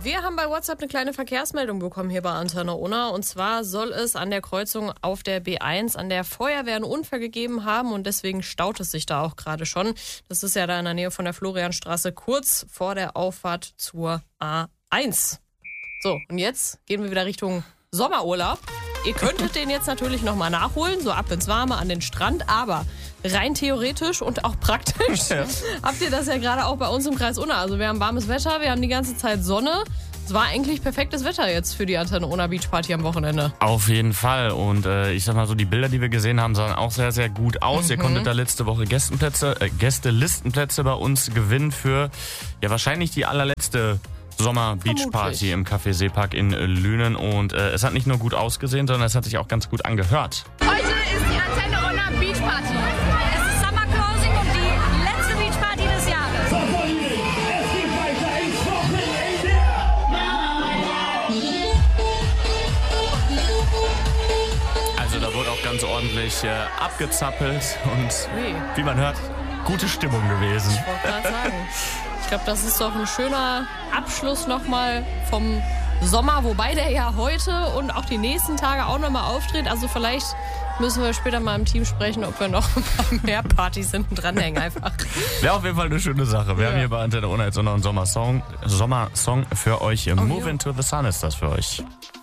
Wir haben bei WhatsApp eine kleine Verkehrsmeldung bekommen hier bei Antenne Unna. Und zwar soll es an der Kreuzung auf der B1 an der Feuerwehr einen Unfall gegeben haben und deswegen staut es sich da auch gerade schon. Das ist ja da in der Nähe von der Florianstraße, kurz vor der Auffahrt zur A1. So, und jetzt gehen wir wieder Richtung Sommerurlaub. Ihr könntet den jetzt natürlich nochmal nachholen, so ab ins Warme an den Strand, aber rein theoretisch und auch praktisch habt ihr das ja gerade auch bei uns im Kreis Unna. Also wir haben warmes Wetter, wir haben die ganze Zeit Sonne. Es war eigentlich perfektes Wetter jetzt für die Antenne Unna Beach Party am Wochenende. Auf jeden Fall. Und ich sag mal so, die Bilder, die wir gesehen haben, sahen auch sehr, sehr gut aus. Ihr konntet da letzte Woche Gästelistenplätze bei uns gewinnen für ja wahrscheinlich die allerletzte Sommer-Beach-Party im Café Seepark in Lünen. Und es hat nicht nur gut ausgesehen, sondern es hat sich auch ganz gut angehört. Heute ist die Antenne Unna Beach Party. Es ist Summer Closing und die letzte Beach Party des Jahres. Also da wurde auch ganz ordentlich abgezappelt und wie man hört, gute Stimmung gewesen. Ich wollte gerade sagen. Ich glaube, das ist doch ein schöner Abschluss nochmal vom Sommer, wobei der ja heute und auch die nächsten Tage auch nochmal auftritt. Also vielleicht müssen wir später mal im Team sprechen, ob wir noch ein paar mehr Partys hinten dranhängen einfach. Wäre auf jeden Fall eine schöne Sache. Wir haben hier bei Antenne Unna jetzt noch einen Sommersong für euch. Move into the Sun ist das für euch.